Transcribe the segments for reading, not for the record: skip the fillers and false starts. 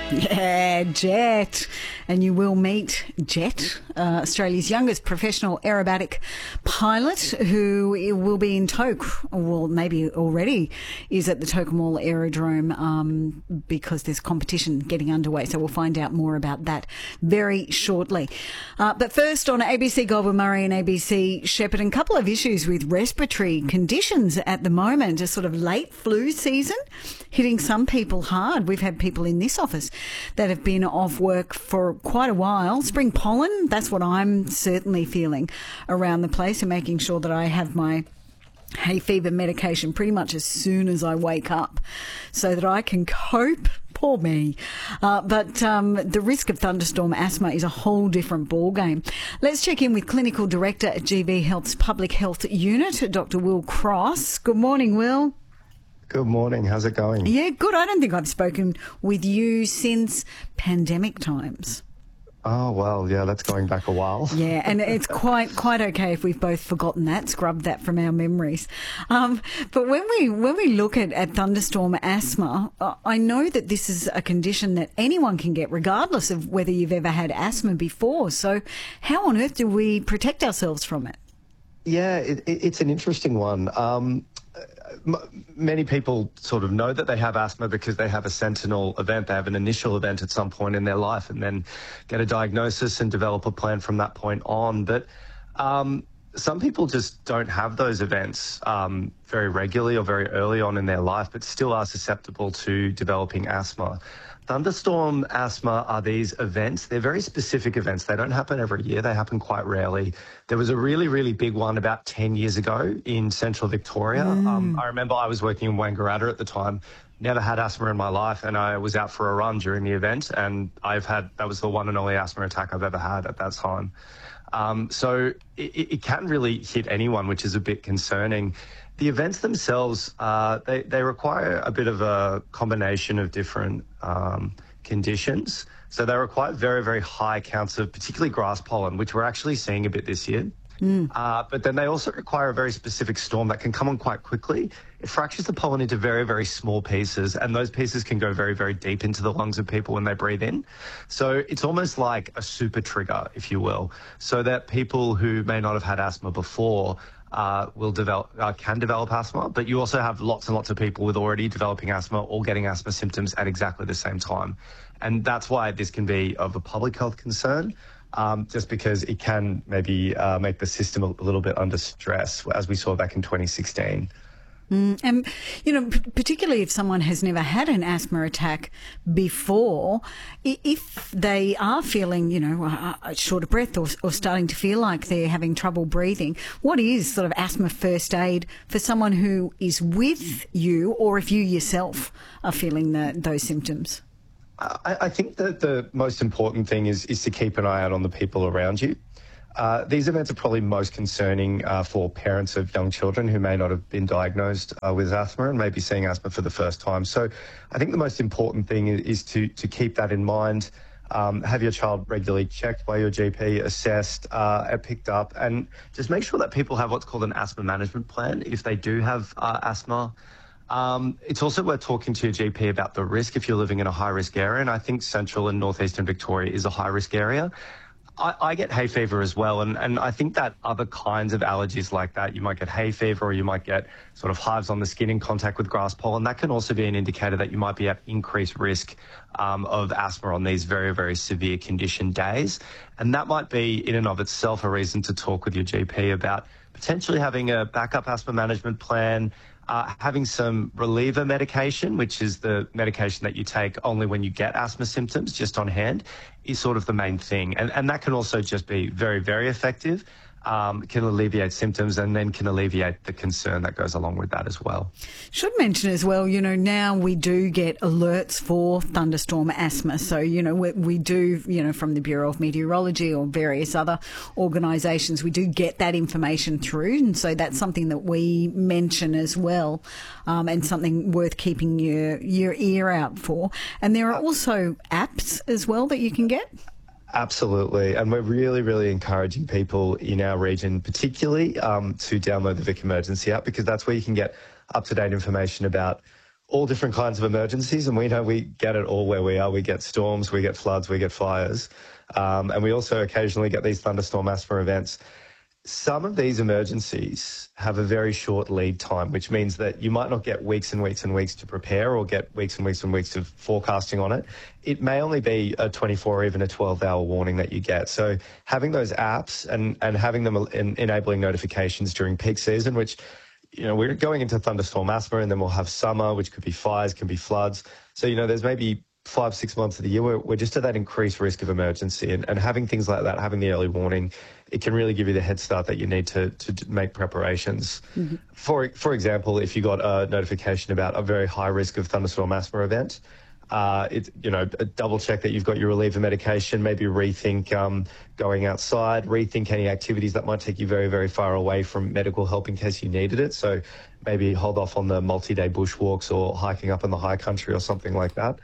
Yeah, Jet. And you will meet Jet, Australia's youngest professional aerobatic pilot, who will be in Toke, well, maybe already is at the Tocumwal Aerodrome because there's competition getting underway. So we'll find out more about that very shortly. But first, on ABC Goulburn Murray and ABC Shepparton, a couple of issues with respiratory conditions at the moment. A sort of late flu season hitting some people hard. We've had people in this office that have been off work for quite a while. Spring pollen, that's what I'm certainly feeling around the place, and making sure that I have my hay fever medication pretty much as soon as I wake up so that I can cope. Poor me. But the risk of thunderstorm asthma is a whole different ballgame. Let's check in with Clinical Director at GV Health's Public Health Unit, Dr. Will Cross. Good morning, Will. Good morning. How's it going? Yeah, good. I don't think I've spoken with you since pandemic times. Oh, well, yeah, that's going back a while. Yeah, and it's quite okay if we've both forgotten that, scrubbed that from our memories. But when we look at thunderstorm asthma, I know that this is a condition that anyone can get, regardless of whether you've ever had asthma before. So how on earth do we protect ourselves from it? Yeah, it's an interesting one. Many people sort of know that they have asthma because they have a sentinel event. They have an initial event at some point in their life and then get a diagnosis and develop a plan from that point on. But some people just don't have those events very regularly or very early on in their life, but still are susceptible to developing asthma. Thunderstorm asthma are these events. They're very specific events. They don't happen every year. They happen quite rarely. There was a really, really big one about 10 years ago in central Victoria. I remember I was working in Wangaratta at the time, never had asthma in my life, and I was out for a run during the event, and that was the one and only asthma attack I've ever had at that time. So it can really hit anyone, which is a bit concerning. The events themselves, they require a bit of a combination of different conditions. So they require very, very high counts of particularly grass pollen, which we're actually seeing a bit this year. But then they also require a very specific storm that can come on quite quickly. It fractures the pollen into very, very small pieces, and those pieces can go very, very deep into the lungs of people when they breathe in. So it's almost like a super trigger, if you will, so that people who may not have had asthma before can develop asthma, but you also have lots and lots of people with already developing asthma or getting asthma symptoms at exactly the same time. And that's why this can be of a public health concern, just because it can maybe make the system a little bit under stress, as we saw back in 2016. And, particularly if someone has never had an asthma attack before, if they are feeling, short of breath or starting to feel like they're having trouble breathing, what is sort of asthma first aid for someone who is with you, or if you yourself are feeling those symptoms? I think that the most important thing is to keep an eye out on the people around you. These events are probably most concerning for parents of young children who may not have been diagnosed with asthma and may be seeing asthma for the first time. So I think the most important thing is to keep that in mind. Have your child regularly checked by your GP, assessed, picked up, and just make sure that people have what's called an asthma management plan if they do have asthma. It's also worth talking to your GP about the risk if you're living in a high-risk area, and I think central and northeastern Victoria is a high-risk area. I get hay fever as well, and I think that other kinds of allergies like that, you might get hay fever or you might get sort of hives on the skin in contact with grass pollen. That can also be an indicator that you might be at increased risk of asthma on these very, very severe condition days. And that might be in and of itself a reason to talk with your GP about potentially having a backup asthma management plan, having some reliever medication, which is the medication that you take only when you get asthma symptoms, just on hand, is sort of the main thing. And that can also just be very, very effective, can alleviate symptoms and then can alleviate the concern that goes along with that as well. Should mention as well, now we do get alerts for thunderstorm asthma. So, we do, from the Bureau of Meteorology or various other organisations, we do get that information through. And so that's something that we mention as well, and something worth keeping your ear out for. And there are also apps as well that you can get. Absolutely. And we're really, really encouraging people in our region, particularly to download the Vic Emergency app, because that's where you can get up-to-date information about all different kinds of emergencies, and we know we get it all where we are. We get storms, we get floods, we get fires, and we also occasionally get these thunderstorm asthma events. Some of these emergencies have a very short lead time, which means that you might not get weeks and weeks and weeks to prepare or get weeks and weeks and weeks of forecasting on it. It may only be a 24 or even a 12-hour warning that you get. So having those apps and having them enabling notifications during peak season, which, we're going into thunderstorm asthma, and then we'll have summer, which could be fires, can be floods. So, there's maybe 5-6 months of the year where we're just at that increased risk of emergency, and having things like that, having the early warning, it can really give you the head start that you need to make preparations. Mm-hmm. For example, if you got a notification about a very high risk of thunderstorm asthma event, double check that you've got your reliever medication, maybe rethink going outside, rethink any activities that might take you very, very far away from medical help in case you needed it. So maybe hold off on the multi-day bushwalks or hiking up in the high country or something like that.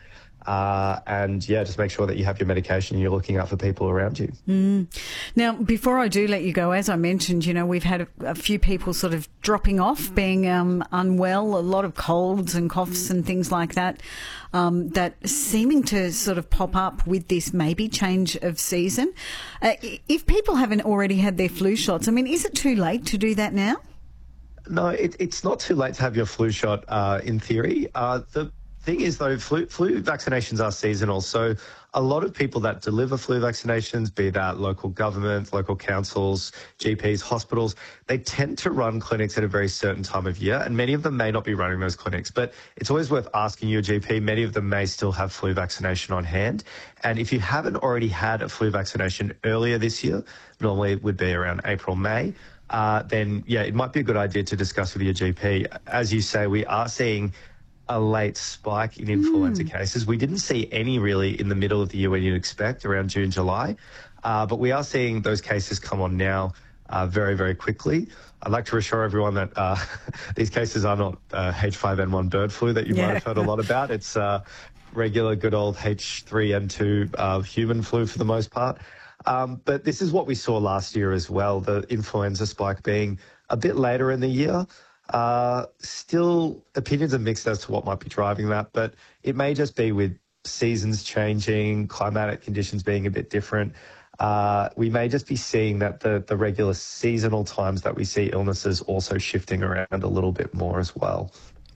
Just make sure that you have your medication and you're looking out for people around you. Now, before I do let you go, as I mentioned, we've had a few people sort of dropping off, being unwell, a lot of colds and coughs and things like that, that seeming to sort of pop up with this maybe change of season. If people haven't already had their flu shots, is it too late to do that now? No, it's not too late to have your flu shot in theory. The thing is, though, flu vaccinations are seasonal. So a lot of people that deliver flu vaccinations, be that local government, local councils, GPs, hospitals, they tend to run clinics at a very certain time of year, and many of them may not be running those clinics. But it's always worth asking your GP. Many of them may still have flu vaccination on hand. And if you haven't already had a flu vaccination earlier this year, normally it would be around April, May, then, it might be a good idea to discuss with your GP. As you say, we are seeing a late spike in influenza cases. We didn't see any really in the middle of the year when you'd expect, around June, July. But we are seeing those cases come on now very, very quickly. I'd like to reassure everyone that these cases are not H5N1 bird flu that you might have heard a lot about. It's regular, good old H3N2 human flu for the most part. But this is what we saw last year as well, the influenza spike being a bit later in the year. Still, opinions are mixed as to what might be driving that, but it may just be with seasons changing, climatic conditions being a bit different. We may just be seeing that the regular seasonal times that we see illnesses also shifting around a little bit more as well.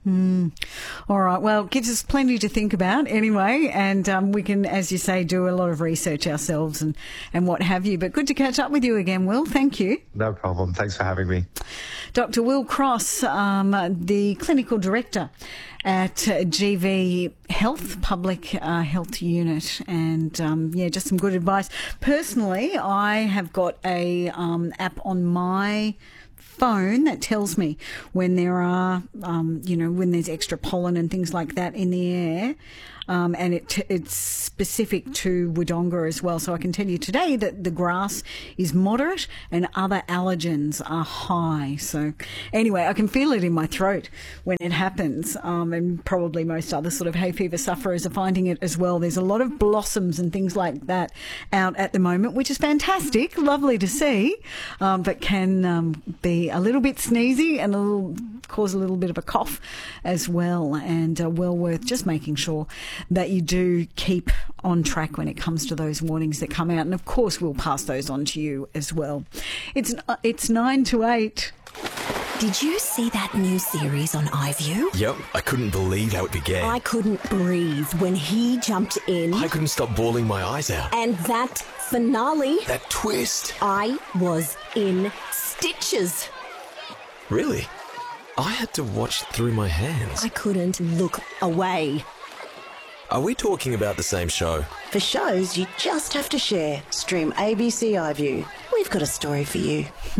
All right. Well, gives us plenty to think about anyway. And we can, as you say, do a lot of research ourselves and what have you. But good to catch up with you again, Will. Thank you. No problem. Thanks for having me. Dr. Will Cross, the clinical director at GV Health, Public Health Unit. And, just some good advice. Personally, I have got a app on my phone that tells me when there are, when there's extra pollen and things like that in the air. And it's specific to Wodonga as well. So I can tell you today that the grass is moderate and other allergens are high. So anyway, I can feel it in my throat when it happens. And probably most other sort of hay fever sufferers are finding it as well. There's a lot of blossoms and things like that out at the moment, which is fantastic, lovely to see, but can be a little bit sneezy and cause a little bit of a cough as well. And well worth just making sure that you do keep on track when it comes to those warnings that come out. And of course, we'll pass those on to you as well. It's 9 to 8. Did you see that new series on iView? Yep, I couldn't believe how it began. I couldn't breathe when he jumped in. I couldn't stop bawling my eyes out. And that finale. That twist. I was in stitches. Really? I had to watch through my hands. I couldn't look away. Are we talking about the same show? For shows you just have to share. Stream ABC iView. We've got a story for you.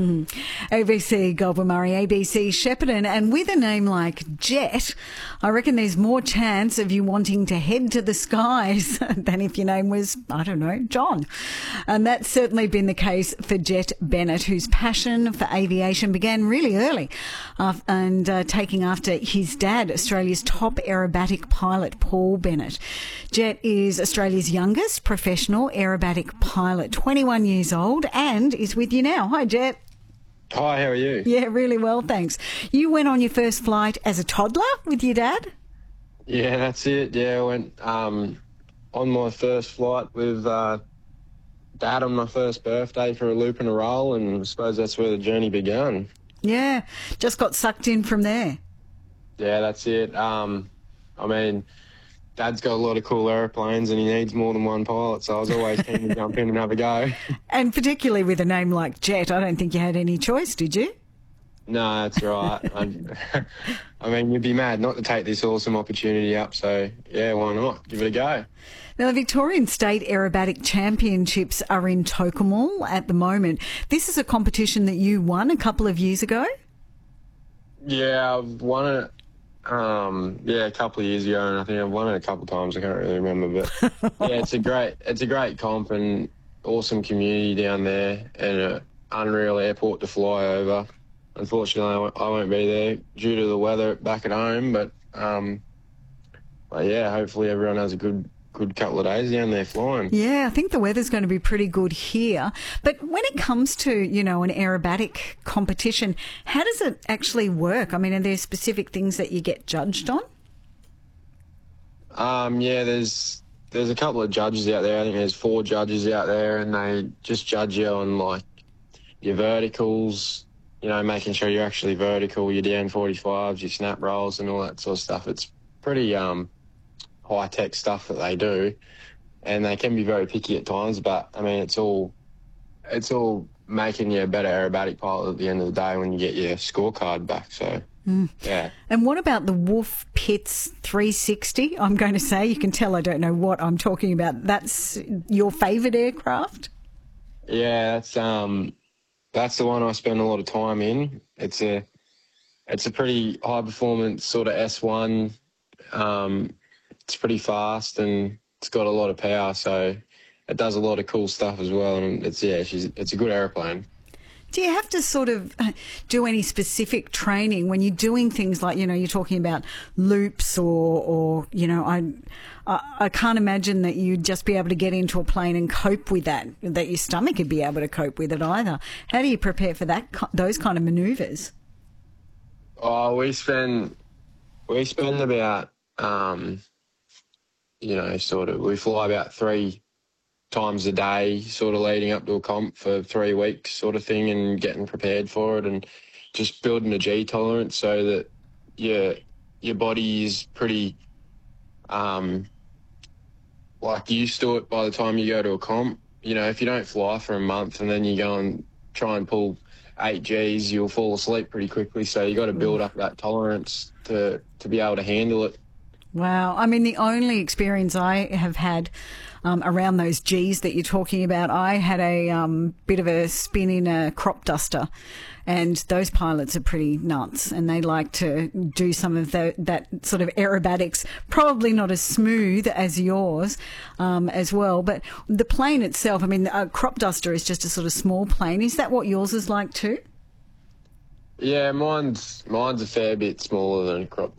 ABC Goulburn Murray, ABC Shepparton, and with a name like Jet, I reckon there's more chance of you wanting to head to the skies than if your name was, I don't know, John. And that's certainly been the case for Jet Bennett, whose passion for aviation began really early and taking after his dad, Australia's top aerobatic pilot, Paul Bennett. Jet is Australia's youngest professional aerobatic pilot, 21 years old, and is with you now. Hi, Jet. Hi, how are you? Yeah, really well, thanks. You went on your first flight as a toddler with your dad? Yeah, that's it. Yeah, I went on my first flight with Dad on my first birthday for a loop and a roll, and I suppose that's where the journey began. Yeah, just got sucked in from there. Yeah, that's it. I mean, Dad's got a lot of cool aeroplanes and he needs more than one pilot, so I was always keen to jump in and have a go. And particularly with a name like Jet, I don't think you had any choice, did you? No, that's right. I mean, you'd be mad not to take this awesome opportunity up, so yeah, why not? Give it a go. Now, the Victorian State Aerobatic Championships are in Tocumwal at the moment. This is a competition that you won a couple of years ago? Yeah, I've won it a couple of years ago, and I think I've won it a couple of times. I can't really remember, but yeah, it's a great comp and awesome community down there, and an unreal airport to fly over. Unfortunately, I won't be there due to the weather back at home, but yeah, hopefully everyone has a good couple of days down there flying. Yeah, I think the weather's going to be pretty good here. But when it comes to, an aerobatic competition, how does it actually work? I mean, are there specific things that you get judged on? Yeah, there's a couple of judges out there. I think there's 4 judges out there, and they just judge you on, like, your verticals, making sure you're actually vertical, your down 45s, your snap rolls and all that sort of stuff. It's pretty high-tech stuff that they do, and they can be very picky at times, but, I mean, it's all making you a better aerobatic pilot at the end of the day when you get your scorecard back, so... Yeah. And what about the Wolf Pitts 360? I'm going to say, you can tell I don't know what I'm talking about. That's your favourite aircraft? Yeah, that's the one I spend a lot of time in. It's a pretty high performance sort of S1. It's pretty fast and it's got a lot of power, so it does a lot of cool stuff as well. And it's a good aeroplane. Do you have to sort of do any specific training when you're doing things like, you're talking about loops or I can't imagine that you'd just be able to get into a plane and cope with that your stomach would be able to cope with it either. How do you prepare for those kind of manoeuvres? Oh, we spend about, we fly about 3 times a day, sort of leading up to a comp for 3 weeks sort of thing, and getting prepared for it and just building a G tolerance so that your body is pretty used to it by the time you go to a comp. If you don't fly for a month and then you go and try and pull 8 Gs, you'll fall asleep pretty quickly, so you got to build up that tolerance to be able to handle it. Wow. I mean, the only experience I have had around those Gs that you're talking about, I had a bit of a spin in a crop duster, and those pilots are pretty nuts, and they like to do some of that sort of aerobatics, probably not as smooth as yours as well. But the plane itself, I mean, a crop duster is just a sort of small plane. Is that what yours is like too? Yeah, mine's a fair bit smaller than a crop